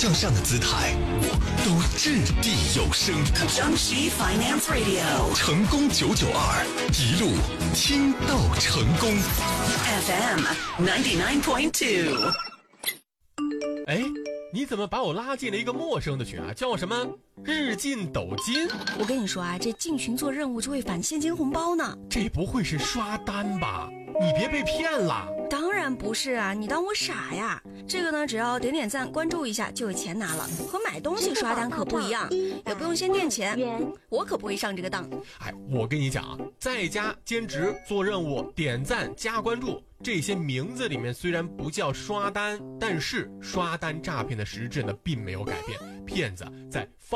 向上的姿态，都掷地有声。 江西 Finance Radio 成功992，一路听到成功。 FM 99.2。 哎，你怎么把我拉进了一个陌生的群啊？叫什么日进斗金？ 我跟你说啊，这进群做任务就会返现金红包呢。 这不会是刷单吧？你别被骗了。 当然不是啊，你当我傻呀？这个呢，只要点点赞关注一下就有钱拿了，和买东西刷单可不一样，也不用先垫钱，我可不会上这个当。 哎，我跟你讲啊，在家兼职做任务点赞加关注，这些名字里面虽然不叫刷单，但是刷单诈骗的实质呢并没有改变，骗子在